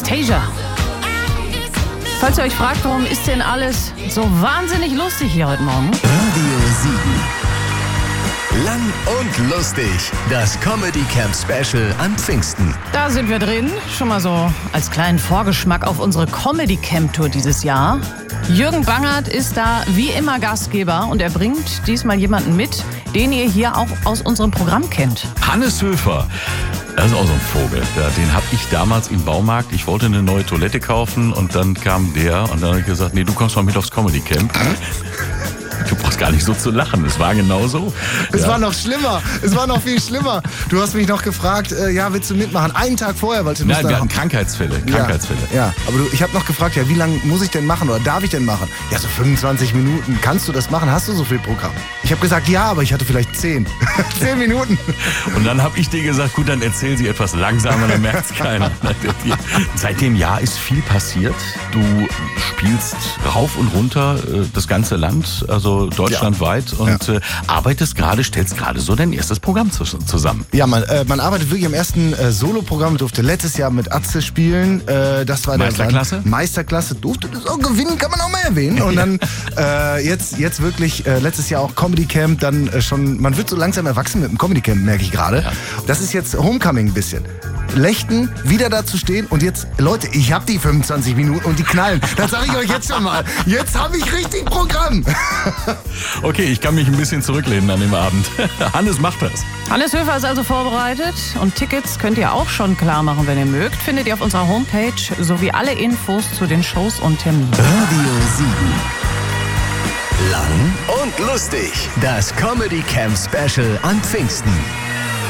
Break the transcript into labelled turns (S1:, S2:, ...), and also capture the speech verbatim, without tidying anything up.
S1: Anastasia. Falls ihr euch fragt, warum ist denn alles so wahnsinnig lustig hier heute Morgen?
S2: Radio sieben. Lang und lustig. Das Comedy Camp Special an Pfingsten.
S1: Da sind wir drin. Schon mal so als kleinen Vorgeschmack auf unsere Comedy Camp Tour dieses Jahr. Jürgen Bangert ist da wie immer Gastgeber und er bringt diesmal jemanden mit, den ihr hier auch aus unserem Programm kennt.
S3: Hannes Höfer. Das ist auch so ein Vogel. Ja, den habe ich damals im Baumarkt. Ich wollte eine neue Toilette kaufen und dann kam der und dann habe ich gesagt, nee, du kommst mal mit aufs Comedy Camp. Du brauchst gar nicht so zu lachen. Es war genau so.
S4: Es
S3: ja.
S4: war noch schlimmer. Es war noch viel schlimmer. Du hast mich noch gefragt, äh, ja, willst du mitmachen? Einen Tag vorher, weil du
S3: Nein, wir hatten Krankheitsfälle. Krankheitsfälle.
S4: Ja, ja. Aber du, ich habe noch gefragt, ja, wie lange muss ich denn machen oder darf ich denn machen? Ja, so fünfundzwanzig Minuten. Kannst du das machen? Hast du so viel Programm? Ich habe gesagt, ja, aber ich hatte vielleicht zehn. zehn Minuten.
S3: Und dann habe ich dir gesagt, gut, dann erzähl sie etwas langsamer, dann merkt es keiner. Seit dem Jahr ist viel passiert. Du spielst rauf und runter äh, das ganze Land, also deutschlandweit ja. und ja. Äh, arbeitest gerade, stellst gerade so dein erstes Programm zu, zusammen.
S4: Ja, man, äh, man arbeitet wirklich am ersten äh, Solo-Programm. Durfte letztes Jahr mit Atze spielen. Äh, das war
S3: Meisterklasse?
S4: Der Meisterklasse. Durfte das auch gewinnen, kann man auch mal erwähnen. Und dann äh, jetzt, jetzt wirklich äh, letztes Jahr auch Comedy Camp. Dann äh, schon, man wird so langsam erwachsen mit dem Comedy Camp, merke ich gerade. Ja. Das ist jetzt Homecoming ein bisschen. Lechten, wieder da zu stehen und jetzt, Leute, ich habe die fünfundzwanzig Minuten und die knallen. Das sage ich euch jetzt schon mal. Jetzt habe ich richtig Programm.
S3: Okay, ich kann mich ein bisschen zurücklehnen an dem Abend. Hannes macht das.
S1: Hannes Höfer ist also vorbereitet und Tickets könnt ihr auch schon klar machen, wenn ihr mögt. Findet ihr auf unserer Homepage sowie alle Infos zu den Shows und Terminen.
S2: Radio sieben. Lang und lustig. Das Comedy Camp Special an Pfingsten.